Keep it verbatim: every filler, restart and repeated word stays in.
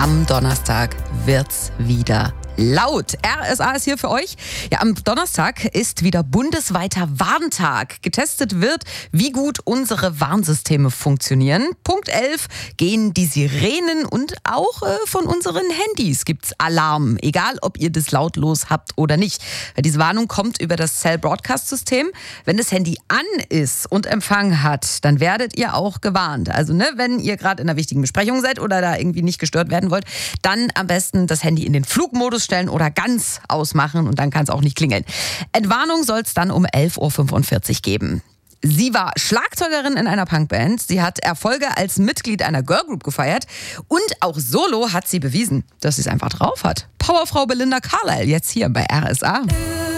Am Donnerstag wird's wieder laut. R S A ist hier für euch. Ja, am Donnerstag ist wieder bundesweiter Warntag. Getestet wird, wie gut unsere Warnsysteme funktionieren. Punkt elf gehen die Sirenen und auch äh, von unseren Handys gibt's Alarm. Egal, ob ihr das lautlos habt oder nicht. Diese Warnung kommt über das Cell Broadcast System. Wenn das Handy an ist und Empfang hat, dann werdet ihr auch gewarnt. Also ne, wenn ihr gerade in einer wichtigen Besprechung seid oder da irgendwie nicht gestört werden wollt, dann am besten das Handy in den Flugmodus stellen oder ganz ausmachen und dann kann es auch nicht klingeln. Entwarnung soll es dann um elf Uhr fünfundvierzig geben. Sie war Schlagzeugerin in einer Punkband. Sie hat Erfolge als Mitglied einer Girlgroup gefeiert. Und auch solo hat sie bewiesen, dass sie es einfach drauf hat. Powerfrau Belinda Carlisle, jetzt hier bei R S A.